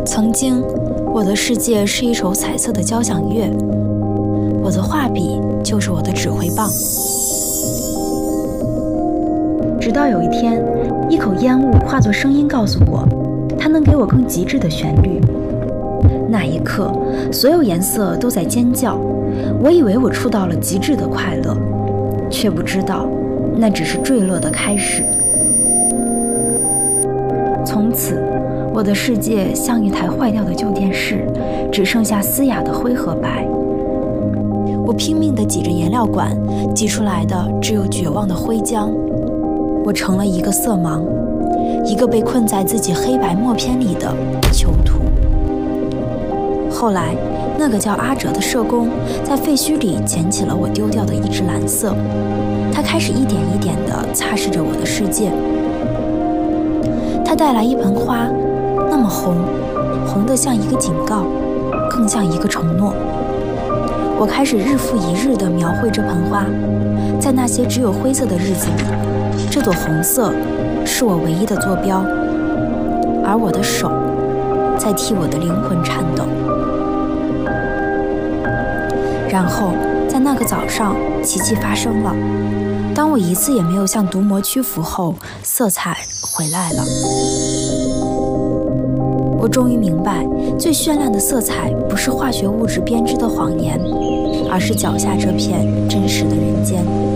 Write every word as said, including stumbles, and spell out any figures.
曾经，我的世界是一首彩色的交响乐，我的画笔就是我的指挥棒。直到有一天，一口烟雾化作声音告诉我，它能给我更极致的旋律。那一刻，所有颜色都在尖叫，我以为我触到了极致的快乐，却不知道那只是坠落的开始。从此，我的世界像一台坏掉的旧电视，只剩下嘶哑的灰和白。我拼命地挤着颜料管，挤出来的只有绝望的灰浆。我成了一个色盲，一个被困在自己黑白默片里的囚徒。后来，那个叫阿哲的社工在废墟里捡起了我丢掉的一支蓝色，他开始一点一点地擦拭着我的世界。他带来一盆花，那么红，红得像一个警告，更像一个承诺。我开始日复一日地描绘这盆花，在那些只有灰色的日子里，这朵红色是我唯一的坐标，而我的手在替我的灵魂颤抖。然后，在那个早上，奇迹发生了。当我一次也没有向毒魔屈服后，色彩回来了。我终于明白，最绚烂的色彩不是化学物质编织的谎言，而是脚下这片真实的人间。